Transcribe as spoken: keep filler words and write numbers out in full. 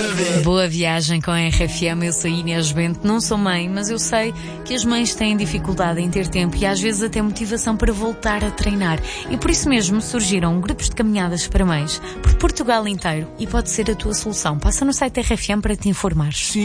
Parabéns. Boa viagem com a R F M. Eu sou Inês Bento, não sou mãe, mas eu sei que as mães têm dificuldade em ter tempo e às vezes até motivação para voltar a treinar. E por isso mesmo surgiram grupos de caminhadas para mães por Portugal inteiro e pode ser a tua solução. Passa no site da R F M para te informares.